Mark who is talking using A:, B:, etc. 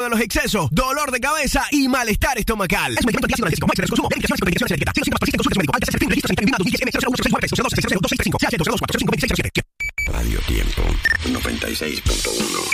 A: los excesos, dolor de cabeza y malestar estomacal. Es un medicamento antiácido analgésico. Consumo. Medicación con indicaciones de etiqueta. 5 consumo.
B: Radio Tiempo 96.1